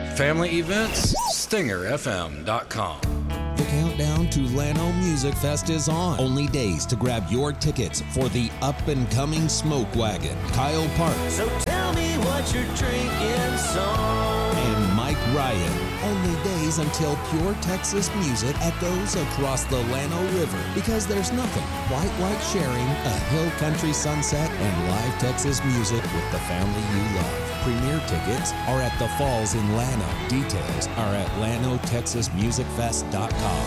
Family events, StingerFM.com. The countdown to Llano Music Fest is on. Only days to grab your tickets for the up-and-coming Smoke Wagon, Kyle Parks. So tell me what you're drinking, song. And Mike Ryan. Only days until pure Texas music echoes across the Llano River, because there's nothing quite like sharing a hill country sunset and live Texas music with the family you love. Premier tickets are at the Falls in Llano. Details are at LanoTexasMusicFest.com.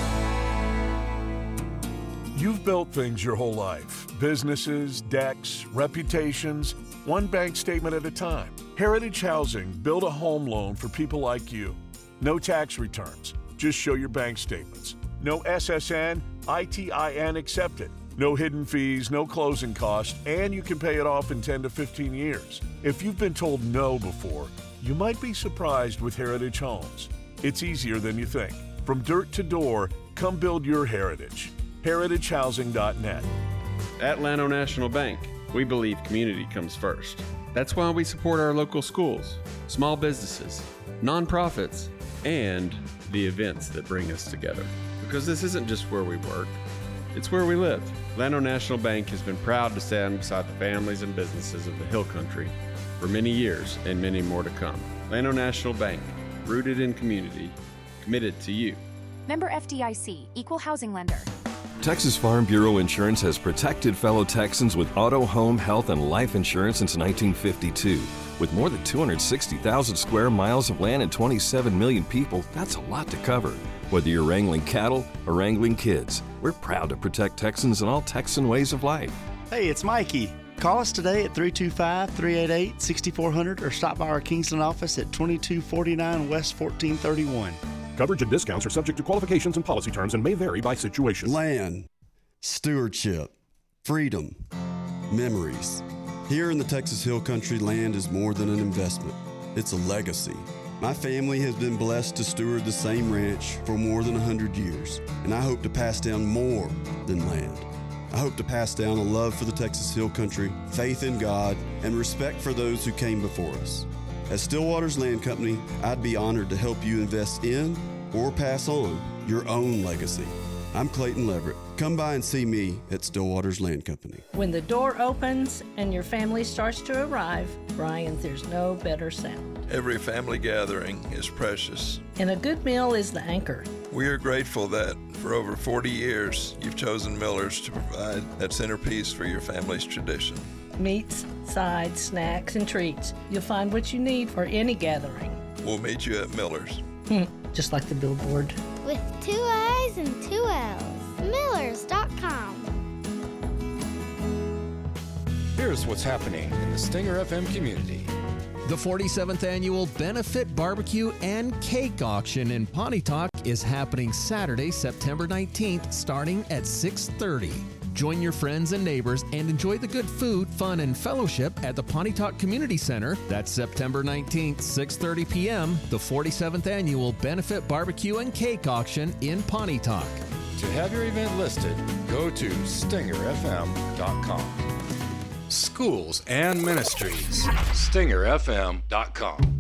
You've built things your whole life. Businesses, decks, reputations, one bank statement at a time. Heritage Housing built a home loan for people like you. No tax returns. Just show your bank statements. No SSN, ITIN accepted. No hidden fees, no closing costs, and you can pay it off in 10 to 15 years. If you've been told no before, you might be surprised with Heritage Homes. It's easier than you think. From dirt to door, come build your heritage. HeritageHousing.net. At Llano National Bank, we believe community comes first. That's why we support our local schools, small businesses, nonprofits, and the events that bring us together. Because this isn't just where we work, it's where we live. Llano National Bank has been proud to stand beside the families and businesses of the Hill Country for many years and many more to come. Llano National Bank, rooted in community, committed to you. Member FDIC, Equal Housing Lender. Texas Farm Bureau Insurance has protected fellow Texans with auto, home, health, and life insurance since 1952. With more than 260,000 square miles of land and 27 million people, that's a lot to cover. Whether you're wrangling cattle or wrangling kids, we're proud to protect Texans in all Texan ways of life. Hey, it's Mikey. Call us today at 325-388-6400 or stop by our Kingston office at 2249 West 1431. Coverage and discounts are subject to qualifications and policy terms and may vary by situation. Land, stewardship, freedom, memories. Here in the Texas Hill Country, land is more than an investment. It's a legacy. My family has been blessed to steward the same ranch for more than 100 years, and I hope to pass down more than land. I hope to pass down a love for the Texas Hill Country, faith in God, and respect for those who came before us. As Stillwater's Land Company, I'd be honored to help you invest in or pass on your own legacy. I'm Clayton Leverett. Come by and see me at Stillwater's Land Company. When the door opens and your family starts to arrive, Brian, there's no better sound. Every family gathering is precious. And a good meal is the anchor. We are grateful that for over 40 years, you've chosen Miller's to provide that centerpiece for your family's tradition. Meats, sides, snacks, and treats. You'll find what you need for any gathering. We'll meet you at Miller's. Just like the billboard. With 2 I's and 2 L's. Millers.com. Here's what's happening in the Stinger FM community. The 47th Annual Benefit Barbecue and Cake Auction in Pontotoc is happening Saturday, September 19th, starting at 6:30. Join your friends and neighbors and enjoy the good food, fun, and fellowship at the Pontotoc Community Center. That's September 19th, 6:30 p.m., the 47th Annual Benefit Barbecue and Cake Auction in Pontotoc. To have your event listed, go to StingerFM.com. Schools and Ministries, StingerFM.com.